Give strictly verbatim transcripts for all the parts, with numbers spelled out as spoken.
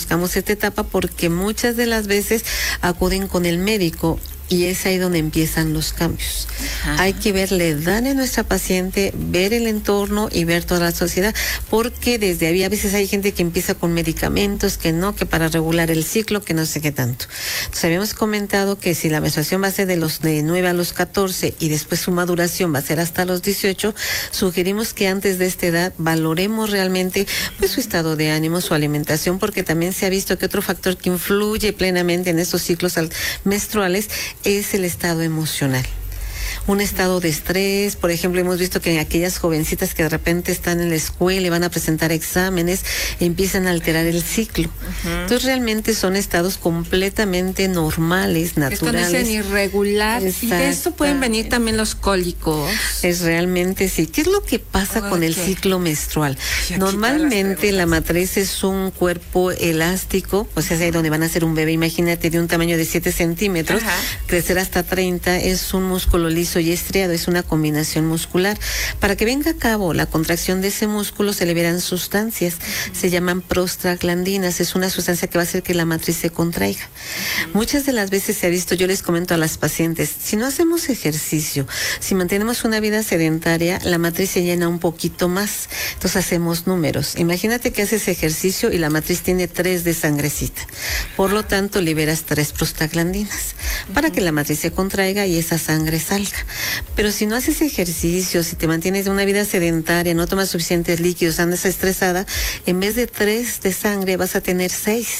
conozcamos esta etapa, porque muchas de las veces acuden con el médico y es ahí donde empiezan los cambios. Ajá. Hay que ver la edad de nuestra paciente, ver el entorno y ver toda la sociedad, porque desde ahí a veces hay gente que empieza con medicamentos, que no, que para regular el ciclo, que no sé qué tanto. Entonces habíamos comentado que si la menstruación va a ser de los de nueve a los catorce y después su maduración va a ser hasta los dieciocho, sugerimos que antes de esta edad valoremos realmente pues su estado de ánimo, su alimentación, porque también se ha visto que otro factor que influye plenamente en estos ciclos menstruales es el estado emocional. Un estado de estrés, por ejemplo, hemos visto que en aquellas jovencitas que de repente están en la escuela y van a presentar exámenes, empiezan a alterar el ciclo. Uh-huh. Entonces realmente son estados completamente normales, naturales. Esto dicen irregular. Exacto. Y de esto pueden venir también los cólicos. Es realmente sí. ¿Qué es lo que pasa okay. con el ciclo menstrual? Normalmente la matriz es un cuerpo elástico, o sea, es ahí donde van a ser un bebé, imagínate, de un tamaño de siete centímetros, uh-huh. crecer hasta treinta, es un músculo liso y estriado, es una combinación muscular. Para que venga a cabo la contracción de ese músculo se liberan sustancias, uh-huh. se llaman prostaglandinas, es una sustancia que va a hacer que la matriz se contraiga. Uh-huh. Muchas de las veces se ha visto, yo les comento a las pacientes, si no hacemos ejercicio, si mantenemos una vida sedentaria, la matriz se llena un poquito más, entonces hacemos números. Imagínate que haces ejercicio y la matriz tiene tres de sangrecita, por lo tanto liberas tres prostaglandinas, uh-huh. para que la matriz se contraiga y esa sangre salga. Pero si no haces ejercicio, si te mantienes en una vida sedentaria, no tomas suficientes líquidos, andas estresada, en vez de tres de sangre vas a tener seis.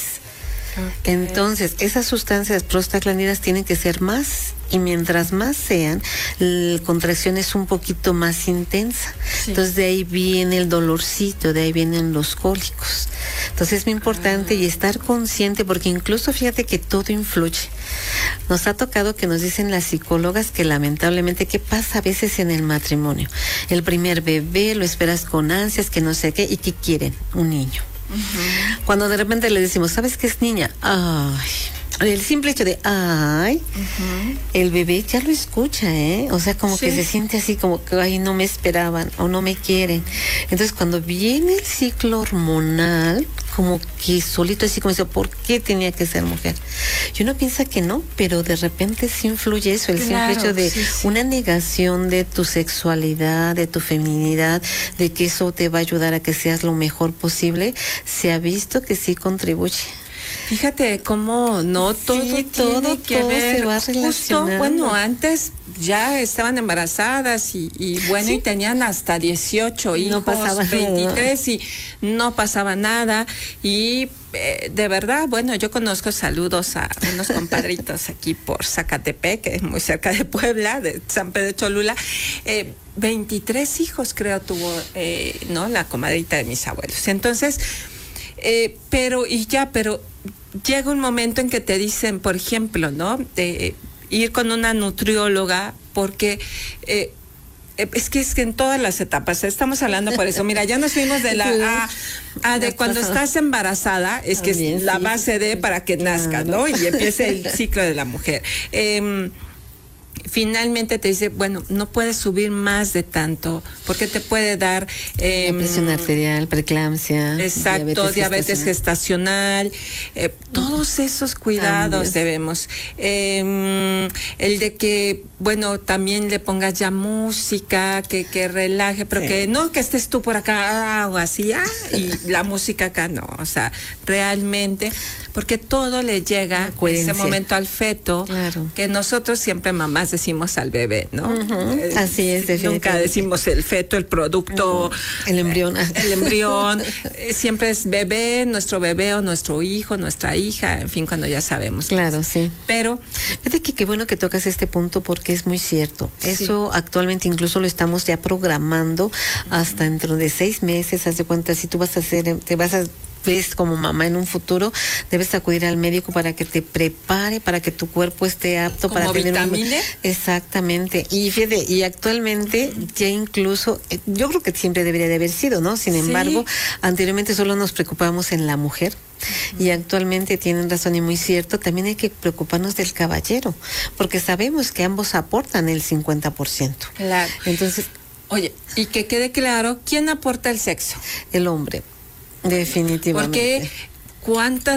Okay. Entonces, esas sustancias prostaglandinas tienen que ser más, y mientras más sean, la contracción es un poquito más intensa. Sí. Entonces, de ahí viene el dolorcito, de ahí vienen los cólicos. Entonces, es muy importante ah. y estar consciente, porque incluso fíjate que todo influye. Nos ha tocado que nos dicen las psicólogas que lamentablemente, ¿qué pasa a veces en el matrimonio? El primer bebé lo esperas con ansias, que no sé qué, y ¿qué quieren? Un niño. Uh-huh. Cuando de repente le decimos, ¿sabes qué es niña? Ay, el simple hecho de ay, uh-huh. el bebé ya lo escucha, ¿eh? O sea, como sí. que se siente así como que ay, no me esperaban o no me quieren. Entonces, cuando viene el ciclo hormonal, como que solito así como dice, ¿por qué tenía que ser mujer? Y uno piensa que no, pero de repente sí influye eso, el claro, simple hecho de sí, sí. una negación de tu sexualidad, de tu feminidad, de que eso te va a ayudar a que seas lo mejor posible, se ha visto que sí contribuye. Fíjate cómo no todo sí, tiene todo, que todo ver. Se va justo, bueno, antes ya estaban embarazadas y, y bueno, ¿sí? y tenían hasta dieciocho hijos, no pasaba veintitrés nada. Y no pasaba nada. Y eh, de verdad, bueno, yo conozco, saludos a unos compadritos aquí por Zacatepec, que es muy cerca de Puebla, de San Pedro Cholula. Eh, veintitrés hijos creo tuvo, eh, ¿no? La comadrita de mis abuelos. Entonces, eh, pero, y ya, pero llega un momento en que te dicen, por ejemplo, ¿no? De ir con una nutrióloga, porque eh, es que es que en todas las etapas, estamos hablando por eso, mira, ya nos fuimos de la A, a de cuando estás embarazada, es que es la base de para que nazcas, ¿no? Y empiece el ciclo de la mujer. Eh, Finalmente te dice, bueno, no puedes subir más de tanto, porque te puede dar eh, presión arterial, preeclampsia, exacto, diabetes, diabetes gestacional, eh, todos esos cuidados Cambios. debemos. Eh, el de que, bueno, también le pongas ya música, que, que relaje, pero sí. que no que estés tú por acá o así, ah, y la música acá no, o sea, realmente, porque todo le llega en ese momento al feto, claro. que nosotros siempre mamás decimos al bebé, ¿no? Uh-huh. Eh, Así es, nunca decimos el feto, el producto, uh, el embrión, eh, el embrión, eh, siempre es bebé, nuestro bebé o nuestro hijo, nuestra hija, en fin, cuando ya sabemos. Claro, sí. Pero fíjate que qué bueno que tocas este punto porque es muy cierto. Sí. Eso actualmente incluso lo estamos ya programando uh-huh. hasta dentro de seis meses. Haz de cuenta, si tú vas a hacer, te vas a ves como mamá en un futuro, debes acudir al médico para que te prepare, para que tu cuerpo esté apto ¿Como para tener vitamina? un... Exactamente. Y fíjate, y actualmente ya incluso, yo creo que siempre debería de haber sido, ¿no? Sin embargo, sí. anteriormente solo nos preocupábamos en la mujer. Uh-huh. Y actualmente tienen razón y muy cierto, también hay que preocuparnos del caballero, porque sabemos que ambos aportan el cincuenta por ciento. Claro. Entonces, oye, y que quede claro, ¿quién aporta el sexo? El hombre. Definitivamente. Porque cuántas